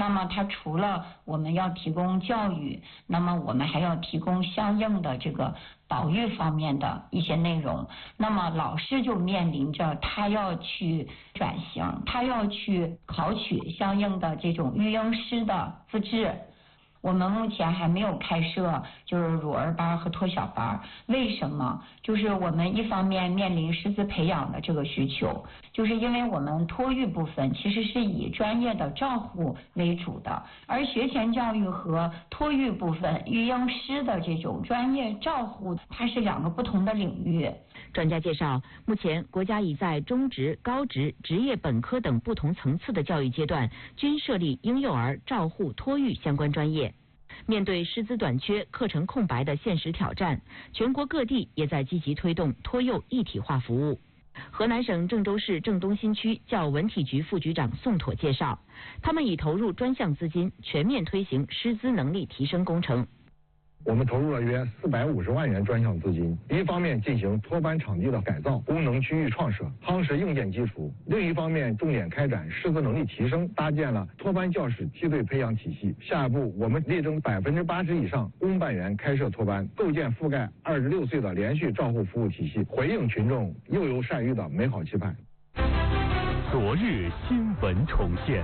那么它除了我们要提供教育，那么我们还要提供相应的这个保育方面的一些内容。那么老师就面临着他要去转型，他要去考取相应的这种育婴师的资质。我们目前还没有开设就是乳儿班和托小班，为什么？就是我们一方面面临师资培养的这个需求，就是因为我们托育部分其实是以专业的照护为主的，而学前教育和托育部分育婴师的这种专业照护，它是两个不同的领域。 专家介绍，目前国家已在中职、高职、职业本科等不同层次的教育阶段均设立婴幼儿照护托育相关专业。面对师资短缺、课程空白的现实挑战，全国各地也在积极推动托幼一体化服务。河南省郑州市郑东新区教文体局副局长宋妥介绍，他们已投入专项资金，全面推行师资能力提升工程。 我们投入了约450万元专项资金，一方面进行托班场地的改造、功能区域创设，夯实硬件基础；另一方面重点开展师资能力提升，搭建了托班教师梯队培养体系。下一步，我们力争80%以上公办园开设托班，构建覆盖26岁的连续照护服务体系，回应群众幼幼善育的美好期盼。 昨日新闻重现，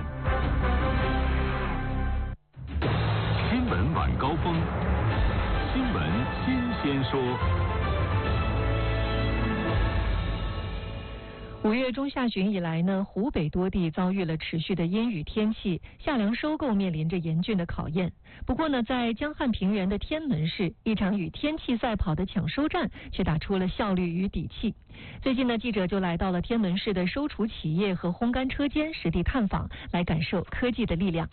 新闻晚高峰。新闻新鲜说。 5月中下旬以来呢，湖北多地遭遇了持续的阴雨天气，夏粮收购面临着严峻的考验。不过呢，在江汉平原的天门市，一场与天气赛跑的抢收战却打出了效率与底气。最近呢，记者就来到了天门市的收储企业和烘干车间实地探访，来感受科技的力量。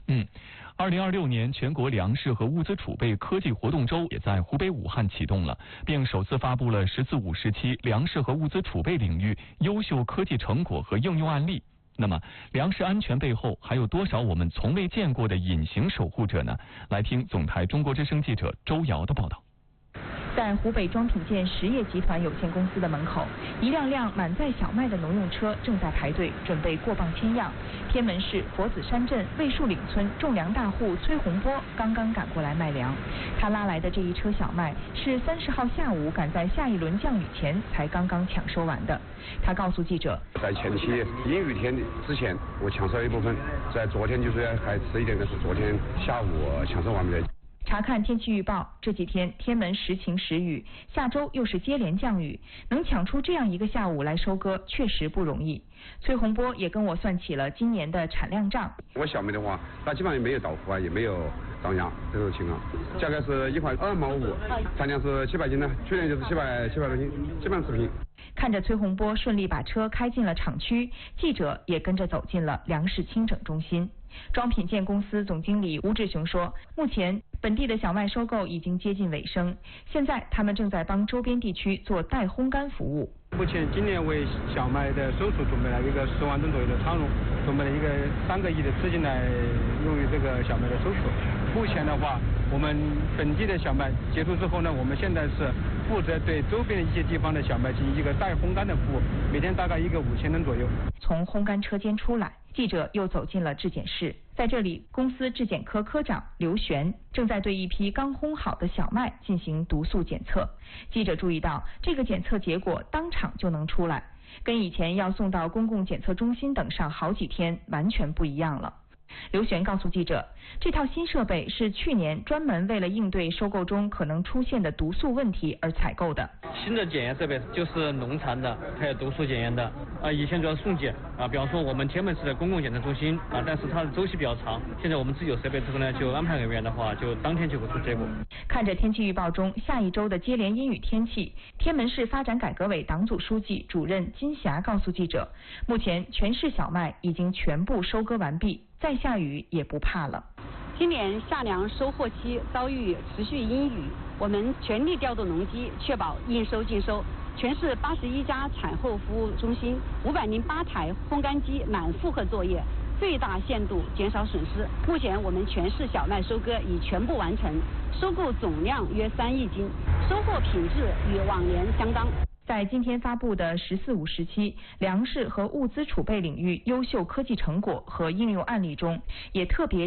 2026年全国粮食和物资储备科技活动周也在湖北武汉启动了，并首次发布了“14、5时期粮食和物资储备领域优秀科技成果和应用案例”。那么，粮食安全背后还有多少我们从未见过的隐形守护者呢？来听总台中国之声记者周瑶的报道。 在湖北装品建实业集团有限公司的门口，一辆辆满载小麦的农用车正在排队，准备过磅签样。天门市佛子山镇魏树岭村种粮大户崔洪波刚刚赶过来卖粮，他拉来的这一车小麦是30号下午赶在下一轮降雨前才刚刚抢收完的。他告诉记者， 在前期阴雨天之前，我抢收一部分，在昨天就是还迟一点的是昨天下午抢收完的。 查看天气预报，这几天天门时晴时雨，下周又是接连降雨，能抢出这样一个下午来收割，确实不容易。崔洪波也跟我算起了今年的产量账。 我小麦的话，它基本上也没有倒伏啊，也没有涨价这种情况，价格是1块2毛5，产量是700斤呢，去年就是700多斤，基本上持平。 看着崔洪波顺利把车开进了厂区，记者也跟着走进了粮食清整中心。装品建公司总经理吴志雄说，目前本地的小麦收购已经接近尾声，现在他们正在帮周边地区做代烘干服务。 目前今年为小麦的收储准备了一个10万吨左右的仓容，准备了一个3个亿的资金来用于这个小麦的收储。目前的话，我们本地的小麦结束之后呢，我们现在是负责对周边的一些地方的小麦进行一个代烘干的服务，每天大概一个5000吨左右。 从烘干车间出来，记者又走进了质检室，在这里，公司质检科科长刘璇正在对一批刚烘好的小麦进行毒素检测。记者注意到，这个检测结果当场就能出来，跟以前要送到公共检测中心等上好几天完全不一样了。刘璇告诉记者，这套新设备是去年专门为了应对收购中可能出现的毒素问题而采购的。 新的检验设备就是农残的，还有毒素检验的。以前主要送检比方说我们天门市的公共检测中心但是它的周期比较长。现在我们自己有设备之后呢，就安排人员的话，就当天就会出结果。 看着天气预报中下一周的接连阴雨天气，天门市发展改革委党组书记、主任金霞告诉记者，目前全市小麦已经全部收割完毕，再下雨也不怕了。 今年夏粮收获期遭遇持续阴雨，我们全力调动农机，确保应收尽收。全市81家产后服务中心，508台烘干机满负荷作业，最大限度减少损失。目前我们全市小麦收割已全部完成，收购总量约3亿斤，收获品质与往年相当。 在今天发布的14、5时期粮食和物资储备领域优秀科技成果和应用案例中，也特别